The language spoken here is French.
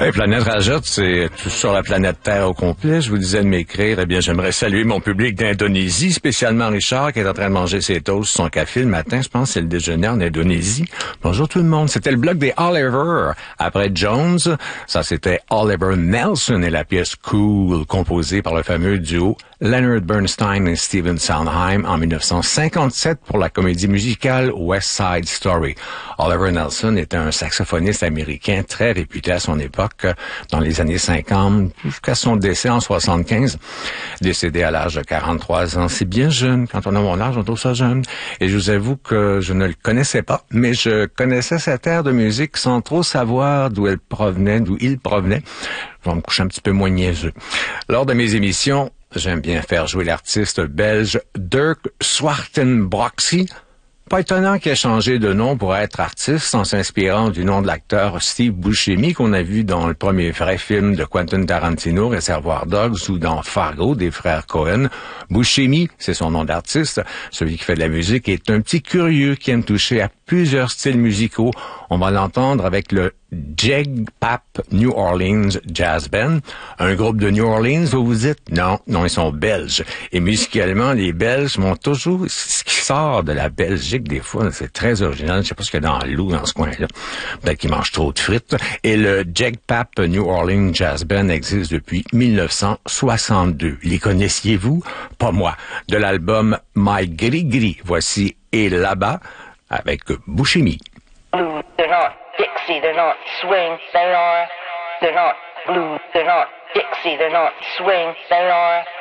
Hey, Planète Rajotte, c'est tout sur la planète Terre au complet. Je vous disais de m'écrire. Eh bien, j'aimerais saluer mon public d'Indonésie, spécialement Richard, qui est en train de manger ses toasts, son café le matin. Je pense que c'est le déjeuner en Indonésie. Bonjour tout le monde. C'était le bloc des Oliver. Après Jones, ça c'était Oliver Nelson et la pièce Cool, composée par le fameux duo Leonard Bernstein et Stephen Sondheim en 1957 pour la comédie musicale West Side Story. Oliver Nelson était un saxophoniste américain très réputé à son époque, dans les années 50, jusqu'à son décès en 75. Décédé à l'âge de 43 ans. C'est bien jeune. Quand on a mon âge, on trouve ça jeune. Et je vous avoue que je ne le connaissais pas, mais je connaissais cette aire de musique sans trop savoir d'où il provenait. Je vais me coucher un petit peu moins niaiseux. Lors de mes émissions, j'aime bien faire jouer l'artiste belge Dirk Swartenbroxy. Pas étonnant qu'il ait changé de nom pour être artiste en s'inspirant du nom de l'acteur Steve Buscemi qu'on a vu dans le premier vrai film de Quentin Tarantino, Reservoir Dogs, ou dans Fargo des frères Cohen. Buscemi, c'est son nom d'artiste. Celui qui fait de la musique est un petit curieux qui aime toucher à plusieurs styles musicaux. On va l'entendre avec le Jegpap New Orleans Jazz Band. Un groupe de New Orleans, vous vous dites? Non, ils sont belges. Et musicalement, les Belges m'ont toujours... Ce qui sort de la Belgique, des fois, c'est très original. Je sais pas ce qu'il y a dans l'eau, dans ce coin-là. Peut-être qu'ils mangent trop de frites. Et le Jegpap New Orleans Jazz Band existe depuis 1962. Les connaissiez-vous? Pas moi. De l'album My Gris Gris, voici Et là-bas avec Buscemi. Blues, they're not Dixie, they're not swing, they are. They're not blues, they're not Dixie, they're not swing, they are.